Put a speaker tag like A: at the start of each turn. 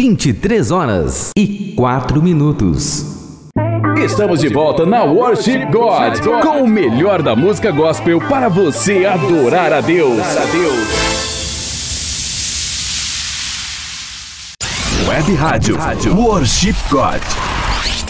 A: 23h04.
B: Estamos de volta na Worship God, com o melhor da música gospel para você adorar a Deus.
C: Web Rádio Worship God.